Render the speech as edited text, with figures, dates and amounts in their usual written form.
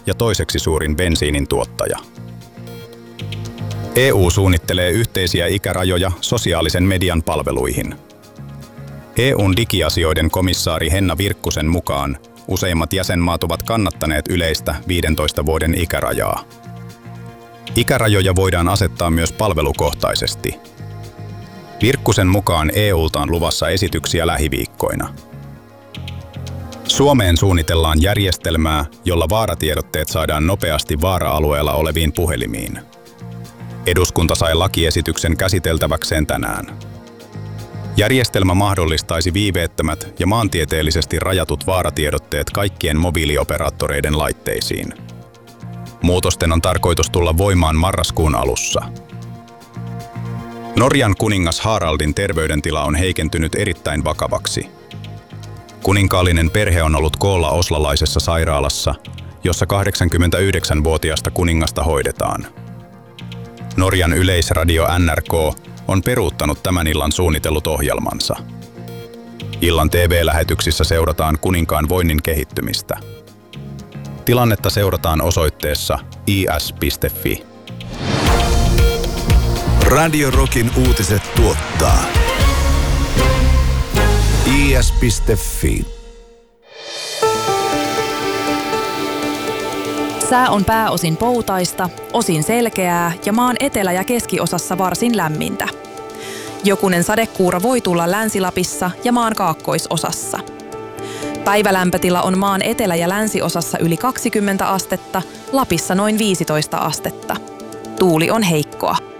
ja toiseksi suurin bensiinin tuottaja. EU suunnittelee yhteisiä ikärajoja sosiaalisen median palveluihin. EU:n digiasioiden komissaari Henna Virkkusen mukaan useimmat jäsenmaat ovat kannattaneet yleistä 15 vuoden ikärajaa. Ikärajoja voidaan asettaa myös palvelukohtaisesti. Virkkusen mukaan EU:lta on luvassa esityksiä lähiviikkoina. Suomeen suunnitellaan järjestelmää, jolla vaaratiedotteet saadaan nopeasti vaara-alueella oleviin puhelimiin. Eduskunta sai lakiesityksen käsiteltäväkseen tänään. Järjestelmä mahdollistaisi viiveettömät ja maantieteellisesti rajatut vaaratiedotteet kaikkien mobiilioperaattoreiden laitteisiin. Muutosten on tarkoitus tulla voimaan marraskuun alussa. Norjan kuningas Haraldin terveydentila on heikentynyt erittäin vakavaksi. Kuninkaallinen perhe on ollut koolla oslalaisessa sairaalassa, jossa 89-vuotiasta kuningasta hoidetaan. Norjan yleisradio NRK on peruuttanut tämän illan suunnitellut ohjelmansa. Illan TV-lähetyksissä seurataan kuninkaan voinnin kehittymistä. Tilannetta seurataan osoitteessa is.fi. Radio Rockin uutiset tuottaa is.fi. Sää on pääosin poutaista, osin selkeää ja maan etelä- ja keskiosassa varsin lämmintä. Jokunen sadekuura voi tulla Länsi-Lapissa ja maan kaakkoisosassa. Päivälämpötila on maan etelä- ja länsiosassa yli 20 astetta, Lapissa noin 15 astetta. Tuuli on heikkoa.